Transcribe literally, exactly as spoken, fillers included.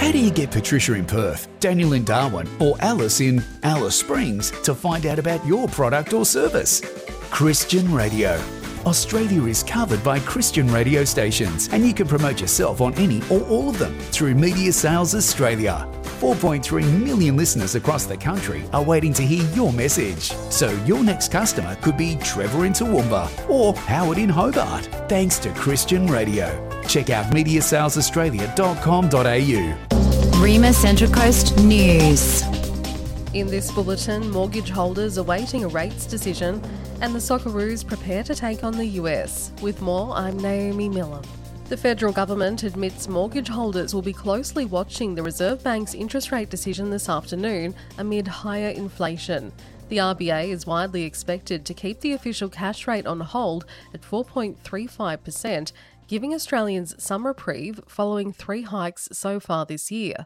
How do you get Patricia in Perth, Daniel in Darwin, or Alice in Alice Springs to find out about your product or service? Christian Radio. Australia is covered by Christian radio stations, and you can promote yourself on any or all of them through Media Sales Australia. four point three million listeners across the country are waiting to hear your message. So your next customer could be Trevor in Toowoomba or Howard in Hobart, thanks to Christian Radio. Check out media sales australia dot com dot a u. Rima Central Coast News. In this bulletin, mortgage holders awaiting a rates decision and the Socceroos prepare to take on the U S. With more, I'm Naomi Miller. The federal government admits mortgage holders will be closely watching the Reserve Bank's interest rate decision this afternoon amid higher inflation. The R B A is widely expected to keep the official cash rate on hold at four point three five percent, giving Australians some reprieve following three hikes so far this year.